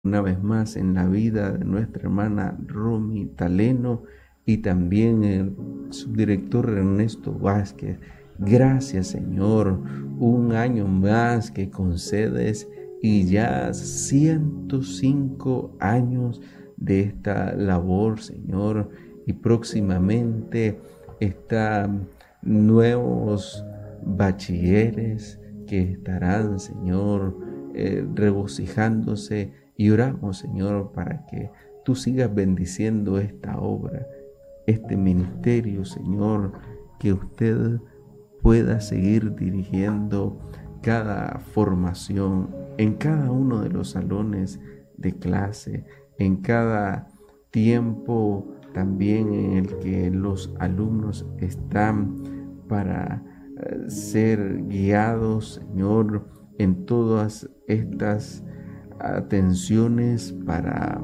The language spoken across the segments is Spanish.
una vez más en la vida de nuestra hermana Romy Taleno y también el subdirector Ernesto Vázquez. Gracias, Señor, un año más que concedes y ya 105 años de esta labor, Señor, y próximamente están nuevos bachilleres que estarán, Señor, regocijándose, y oramos, Señor, para que tú sigas bendiciendo esta obra, este ministerio, Señor, que usted pueda seguir dirigiendo cada formación en cada uno de los salones de clase, en cada tiempo también en el que los alumnos están para ser guiados, Señor, en todas estas atenciones para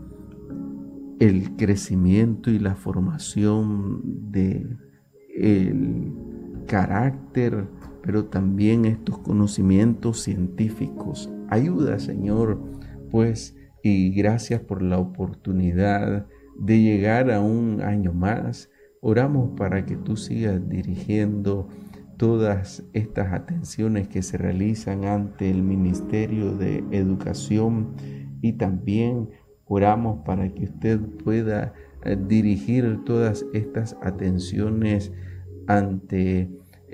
el crecimiento y la formación de el carácter, pero también estos conocimientos científicos. Ayuda, Señor, pues, y gracias por la oportunidad de llegar a un año más. Oramos para que tú sigas dirigiendo todas estas atenciones que se realizan ante el Ministerio de Educación, y también oramos para que usted pueda dirigir todas estas atenciones ante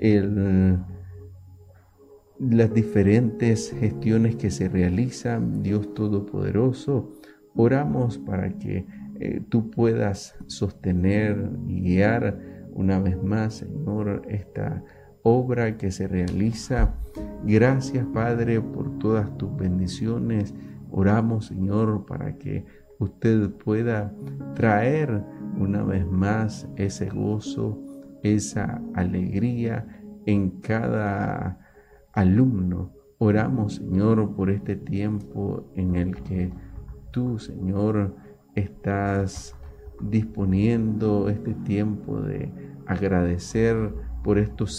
las diferentes gestiones que se realizan. Dios Todopoderoso, oramos para que tú puedas sostener y guiar una vez más, Señor, esta obra que se realiza. Gracias, Padre, por todas tus bendiciones. Oramos, Señor, para que usted pueda traer una vez más ese gozo, esa alegría en cada alumno. Oramos, Señor, por este tiempo en el que tú, Señor, estás disponiendo este tiempo de agradecer por estos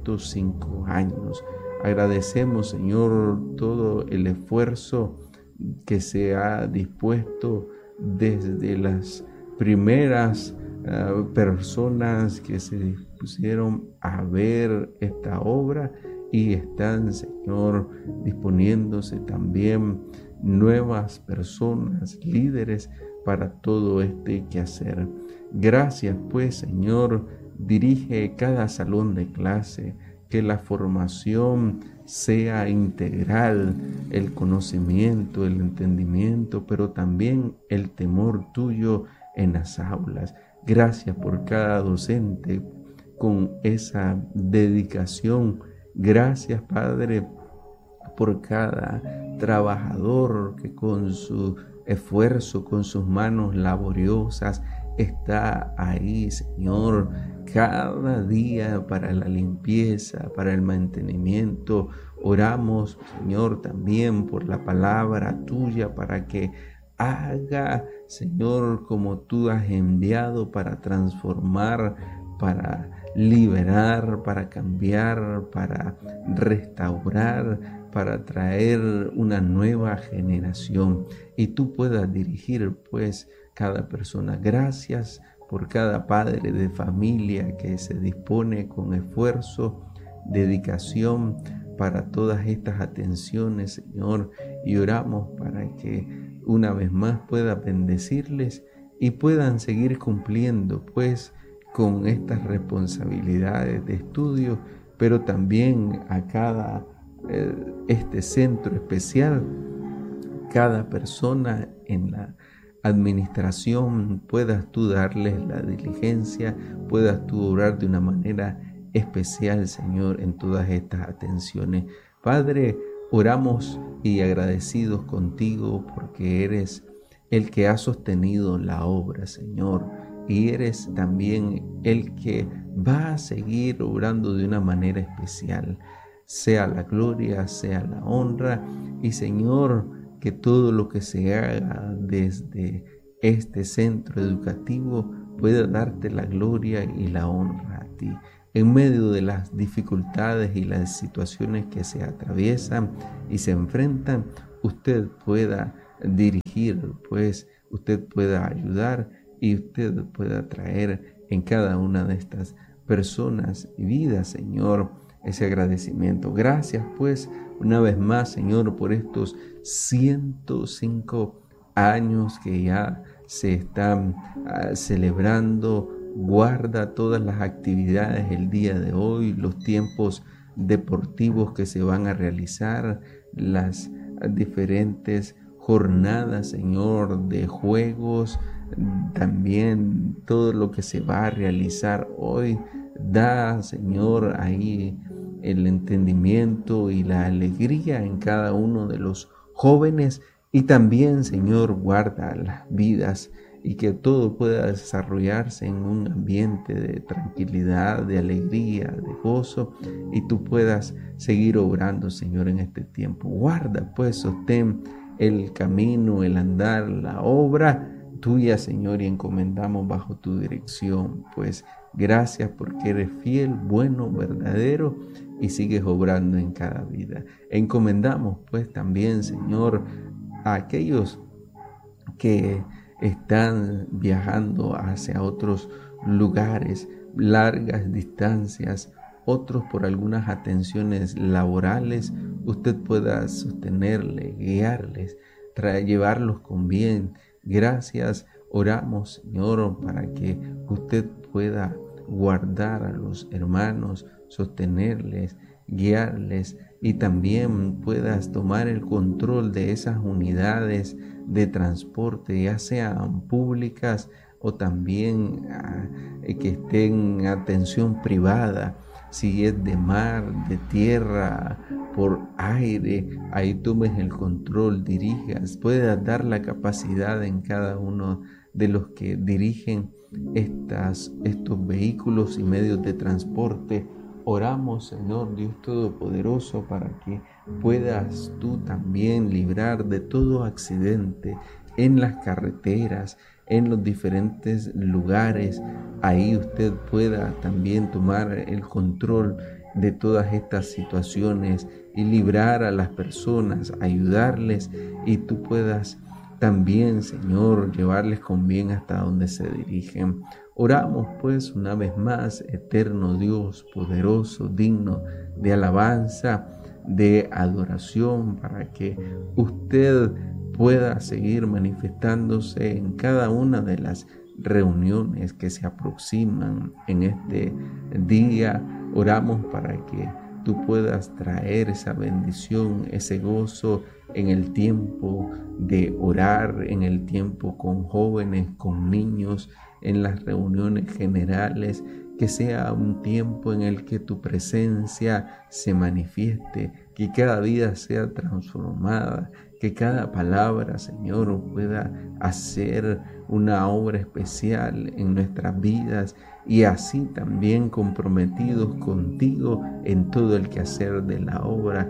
105 años. Agradecemos, Señor, todo el esfuerzo que se ha dispuesto desde las primeras personas que se dispusieron a ver esta obra, y están, Señor, disponiéndose también nuevas personas, líderes para todo este quehacer. Gracias, pues, Señor, dirige cada salón de clase, que la formación sea integral, el conocimiento, el entendimiento, pero también el temor tuyo en las aulas. Gracias por cada docente con esa dedicación. Gracias, Padre, por cada trabajador que con su esfuerzo, con sus manos laboriosas, está ahí, Señor, cada día para la limpieza, para el mantenimiento. Oramos, Señor, también por la palabra tuya, para que haga, Señor, como tú has enviado, para transformar, para liberar, para cambiar, para restaurar, para traer una nueva generación, y tú puedas dirigir, pues, cada persona. Gracias por cada padre de familia que se dispone con esfuerzo, dedicación para todas estas atenciones, Señor, y oramos para que una vez más pueda bendecirles y puedan seguir cumpliendo, pues, con estas responsabilidades de estudio, pero también a cada este centro especial, cada persona en la administración, puedas tú darles la diligencia, puedas tú orar de una manera especial, Señor, en todas estas atenciones. Padre, oramos y agradecidos contigo porque eres el que ha sostenido la obra, Señor, y eres también el que va a seguir obrando de una manera especial. Sea la gloria, sea la honra, y, Señor, que todo lo que se haga desde este centro educativo pueda darte la gloria y la honra a ti. En medio de las dificultades y las situaciones que se atraviesan y se enfrentan, usted pueda dirigir, pues usted pueda ayudar y usted pueda traer en cada una de estas personas y vidas, Señor, ese agradecimiento. Gracias, pues, una vez más, Señor, por estos 105 años que ya se están celebrando. Guarda todas las actividades el día de hoy, los tiempos deportivos que se van a realizar, las diferentes jornadas, Señor, de juegos, también todo lo que se va a realizar hoy. Da, Señor, ahí el entendimiento y la alegría en cada uno de los jóvenes, y también, Señor, guarda las vidas y que todo pueda desarrollarse en un ambiente de tranquilidad, de alegría, de gozo, y tú puedas seguir obrando, Señor, en este tiempo. Guarda, pues, sostén el camino, el andar, la obra tuya, Señor, y encomendamos bajo tu dirección. Pues gracias porque eres fiel, bueno, verdadero, y sigues obrando en cada vida. Encomendamos, pues, también, Señor, a aquellos que están viajando hacia otros lugares, largas distancias, otros por algunas atenciones laborales. Usted pueda sostenerles, guiarles, llevarlos con bien. Gracias, oramos, Señor, para que usted pueda guardar a los hermanos, sostenerles, guiarles, y también puedas tomar el control de esas unidades de transporte, ya sean públicas o también que estén en atención privada, si es de mar, de tierra, por aire. Ahí tomes el control, dirijas, puedas dar la capacidad en cada uno de los que dirigen estos vehículos y medios de transporte. Oramos, Señor Dios Todopoderoso, para que puedas tú también librar de todo accidente en las carreteras, en los diferentes lugares. Ahí usted pueda también tomar el control de todas estas situaciones y librar a las personas, ayudarles, y tú puedas también, Señor, llevarles con bien hasta donde se dirigen. Oramos, pues, una vez más, eterno Dios, poderoso, digno de alabanza, de adoración, para que usted pueda seguir manifestándose en cada una de las reuniones que se aproximan en este día. Oramos para que tú puedas traer esa bendición, ese gozo en el tiempo de orar, en el tiempo con jóvenes, con niños, en las reuniones generales, que sea un tiempo en el que tu presencia se manifieste, que cada vida sea transformada, que cada palabra, Señor, pueda hacer una obra especial en nuestras vidas, y así también comprometidos contigo en todo el quehacer de la obra.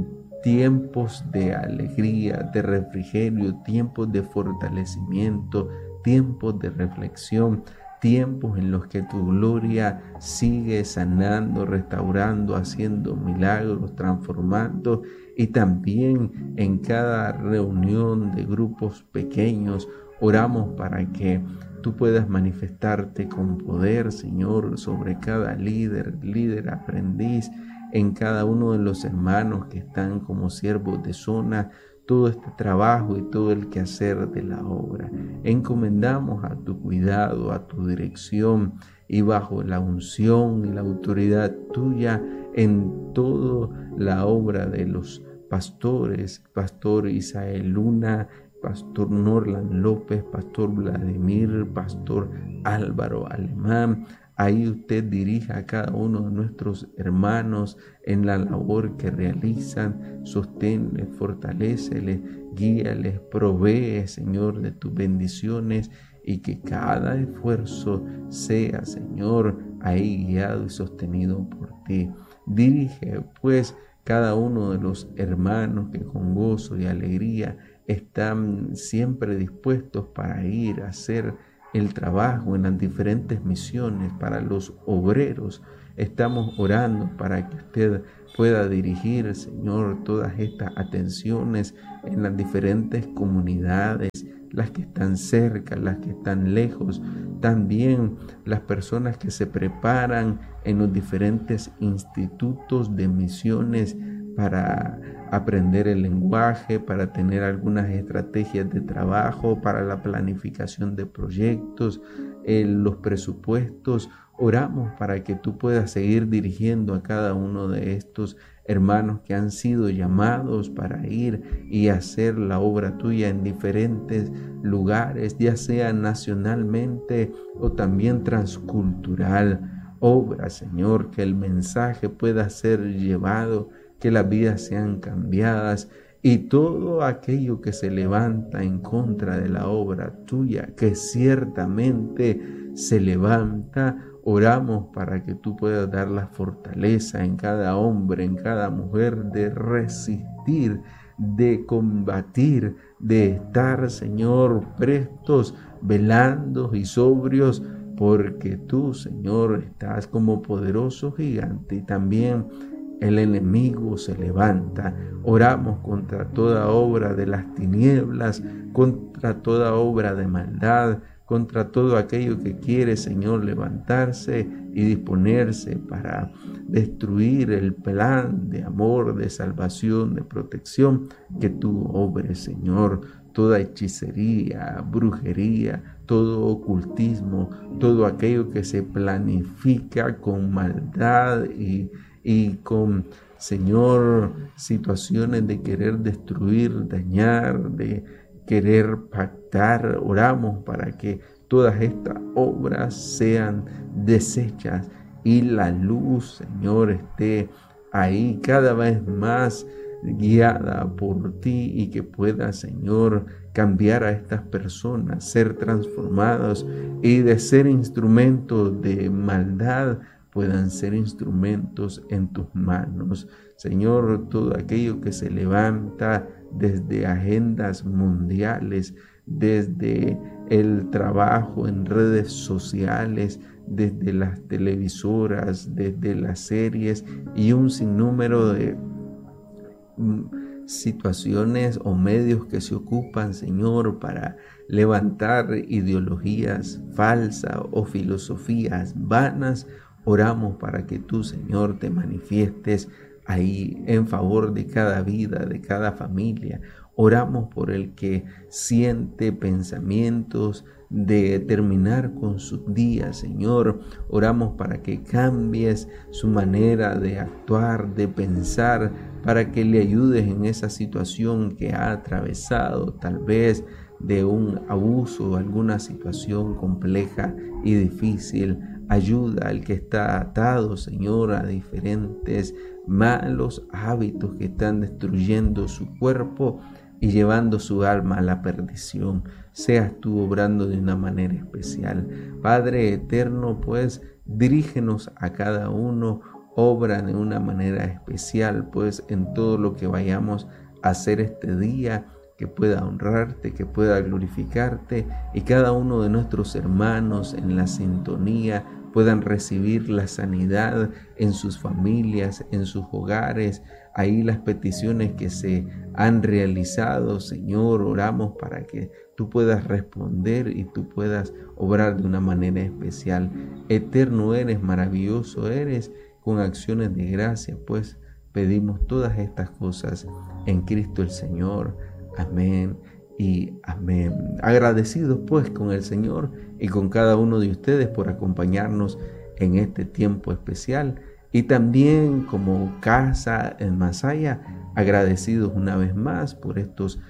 Tiempos de alegría, de refrigerio, tiempos de fortalecimiento, tiempos de reflexión, tiempos en los que tu gloria sigue sanando, restaurando, haciendo milagros, transformando, y también en cada reunión de grupos pequeños. Oramos para que tú puedas manifestarte con poder, Señor, sobre cada líder, aprendiz, en cada uno de los hermanos que están como siervos de zona, todo este trabajo y todo el quehacer de la obra. Encomendamos a tu cuidado, a tu dirección, y bajo la unción y la autoridad tuya en toda la obra de los pastores, Pastor Isael Luna, Pastor Norland López, Pastor Vladimir, Pastor Álvaro Alemán. Ahí usted dirija a cada uno de nuestros hermanos en la labor que realizan. Sosténles, fortaléceles, guíales, provee, Señor, de tus bendiciones, y que cada esfuerzo sea, Señor, ahí guiado y sostenido por ti. Dirige, pues, cada uno de los hermanos que con gozo y alegría están siempre dispuestos para ir a hacer el trabajo en las diferentes misiones. Para los obreros estamos orando para que usted pueda dirigir, Señor, todas estas atenciones en las diferentes comunidades, las que están cerca, las que están lejos, también las personas que se preparan en los diferentes institutos de misiones para aprender el lenguaje, para tener algunas estrategias de trabajo, para la planificación de proyectos, los presupuestos. Oramos para que tú puedas seguir dirigiendo a cada uno de estos hermanos que han sido llamados para ir y hacer la obra tuya en diferentes lugares, ya sea nacionalmente o también transcultural. Obra, Señor, que el mensaje pueda ser llevado, que las vidas sean cambiadas y todo aquello que se levanta en contra de la obra tuya, que ciertamente se levanta. Oramos para que tú puedas dar la fortaleza en cada hombre, en cada mujer, de resistir, de combatir, de estar, Señor, prestos, velando y sobrios, porque tú, Señor, estás como poderoso gigante y también el enemigo se levanta. Oramos contra toda obra de las tinieblas, contra toda obra de maldad, contra todo aquello que quiere, Señor, levantarse y disponerse para destruir el plan de amor, de salvación, de protección que tú obres, Señor. Toda hechicería, brujería, todo ocultismo, todo aquello que se planifica con maldad y con, Señor, situaciones de querer destruir, dañar, de querer pactar. Oramos para que todas estas obras sean deshechas y la luz, Señor, esté ahí cada vez más guiada por ti y que pueda, Señor, cambiar a estas personas, ser transformados y de ser instrumentos de maldad puedan ser instrumentos en tus manos. Señor, todo aquello que se levanta desde agendas mundiales, desde el trabajo en redes sociales, desde las televisoras, desde las series y un sinnúmero de situaciones o medios que se ocupan, Señor, para levantar ideologías falsas o filosofías vanas. Oramos para que tú, Señor, te manifiestes ahí en favor de cada vida, de cada familia. Oramos por el que siente pensamientos de terminar con sus días, Señor. Oramos para que cambies su manera de actuar, de pensar, para que le ayudes en esa situación que ha atravesado, tal vez de un abuso, alguna situación compleja y difícil. Ayuda al que está atado, Señor, a diferentes malos hábitos que están destruyendo su cuerpo y llevando su alma a la perdición. Seas tú obrando de una manera especial. Padre eterno, pues dirígenos a cada uno, obra de una manera especial, pues en todo lo que vayamos a hacer este día, que pueda honrarte, que pueda glorificarte y cada uno de nuestros hermanos en la sintonía puedan recibir la sanidad en sus familias, en sus hogares. Ahí las peticiones que se han realizado, Señor, oramos para que tú puedas responder y tú puedas obrar de una manera especial. Eterno eres, maravilloso eres, con acciones de gracia, pues pedimos todas estas cosas en Cristo el Señor. Amén y amén. Agradecidos pues con el Señor y con cada uno de ustedes por acompañarnos en este tiempo especial, y también como Casa en Masaya, agradecidos una vez más por estos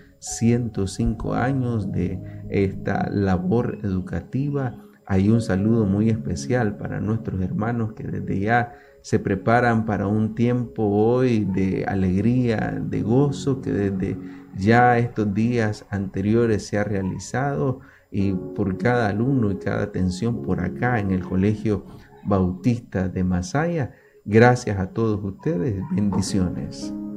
105 años de esta labor educativa. Hay un saludo muy especial para nuestros hermanos que desde ya se preparan para un tiempo hoy de alegría, de gozo, que desde ya estos días anteriores se ha realizado, y por cada alumno y cada atención por acá en el Colegio Bautista de Masaya. Gracias a todos ustedes. Bendiciones.